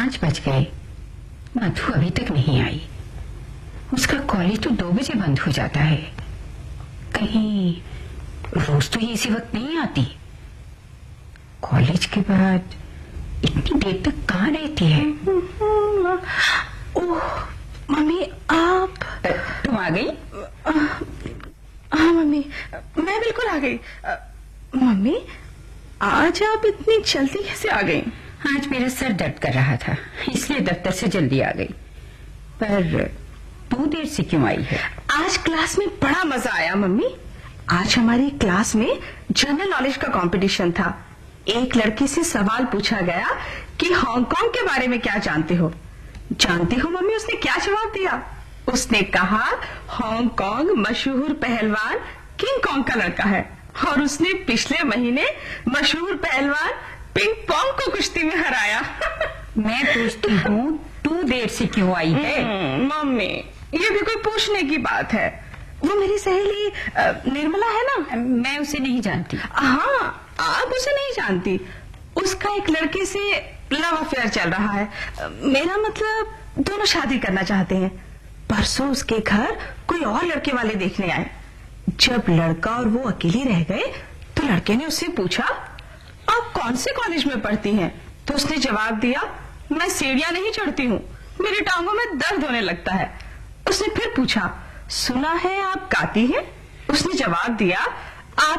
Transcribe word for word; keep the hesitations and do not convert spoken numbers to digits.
पांच बज गए, मधु अभी तक नहीं आई। उसका कॉलेज तो दो बजे बंद हो जाता है। कहीं रोज तो ये इसी वक्त नहीं आती। कॉलेज के बाद इतनी देर तक कहाँ रहती है? ओह मम्मी, आप तुम आ गई? हाँ मम्मी, मैं बिल्कुल आ गई। मम्मी, आज आप इतनी जल्दी कैसे आ गई? आज मेरा सर दर्द कर रहा था, इसलिए दफ्तर से जल्दी आ गई। पर तू देर से क्यों आई है? आज क्लास में बड़ा मजा आया मम्मी। आज हमारी क्लास में जनरल नॉलेज का कंपटीशन था। एक लड़की से सवाल पूछा गया कि हांगकांग के बारे में क्या जानते हो। जानती हो मम्मी उसने क्या जवाब दिया? उसने कहा हांगकांग मशहूर पहलवान किंग कॉन्ग का लड़का है, और उसने पिछले महीने मशहूर पहलवान पिंग पोंग को कुश्ती में हराया। मैं पूछती हूँ तू देर से क्यों आई है? मम्मी, ये भी कोई पूछने की बात है? वो मेरी सहेली निर्मला है ना। मैं उसे नहीं जानती। हाँ, आप उसे नहीं जानती। उसका एक लड़के से लव अफेयर चल रहा है। मेरा मतलब दोनों शादी करना चाहते हैं। परसों उसके घर कोई और लड़के वाले देखने आए। जब लड़का और वो अकेले रह गए तो लड़के ने उससे पूछा, आप कौन से कॉलेज में पढ़ती हैं? तो उसने जवाब दिया, मैं सीढ़ियां नहीं चढ़ती हूँ, मेरी टांगों में दर्द होने लगता है। उसने फिर पूछा, सुना है आप गाती हैं? उसने जवाब दिया,